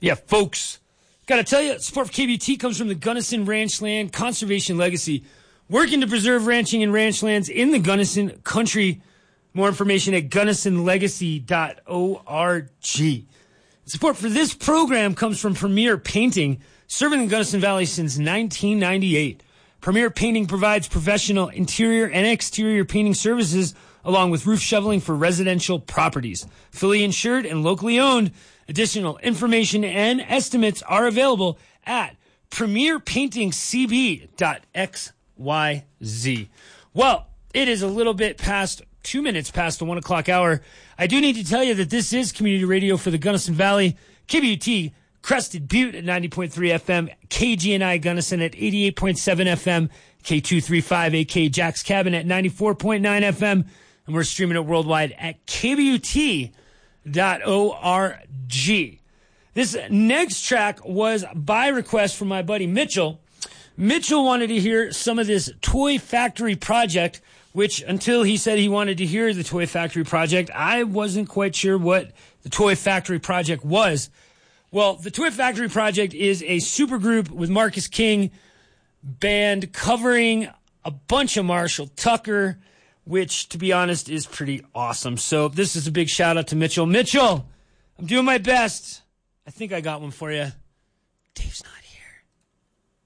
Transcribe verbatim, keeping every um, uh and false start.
Yeah, folks, got to tell you, support for K B U T comes from the Gunnison Ranchland Conservation Legacy, working to preserve ranching and ranch lands in the Gunnison country. More information at gunnison legacy dot org. Support for this program comes from Premier Painting, serving the Gunnison Valley since nineteen ninety-eight. Premier Painting provides professional interior and exterior painting services along with roof shoveling for residential properties. Fully insured and locally owned. Additional information and estimates are available at premier painting c b dot x y z. Well, it is a little bit past two minutes past the one o'clock hour. I do need to tell you that this is community radio for the Gunnison Valley. K B U T, Crested Butte at ninety point three F M, K G N I Gunnison at eighty-eight point seven F M, K two thirty-five A K Jack's Cabin at ninety-four point nine F M, and we're streaming it worldwide at K B U T dot org. This next track was by request from my buddy Mitchell. Mitchell wanted to hear some of this Toy Factory Project, which until he said he wanted to hear the Toy Factory Project, I wasn't quite sure what the Toy Factory Project was. Well, the Toy Factory Project is a supergroup with Marcus King band covering a bunch of Marshall Tucker, which, to be honest, is pretty awesome. So this is a big shout out to Mitchell. Mitchell, I'm doing my best. I think I got one for you. Dave Snyder.